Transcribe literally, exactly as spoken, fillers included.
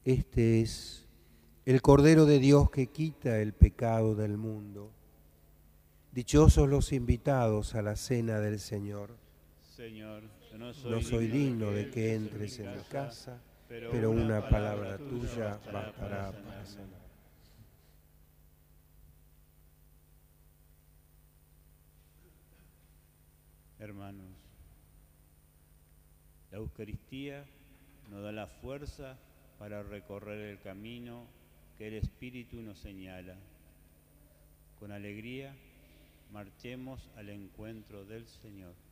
Este es el Cordero de Dios que quita el pecado del mundo. Dichosos los invitados a la cena del Señor. Señor, yo no soy, No soy digno de que entres entres en mi casa, pero, pero una palabra tuya bastará para sanar. Hermanos, la Eucaristía nos da la fuerza para recorrer el camino que el Espíritu nos señala. Con alegría, marchemos al encuentro del Señor.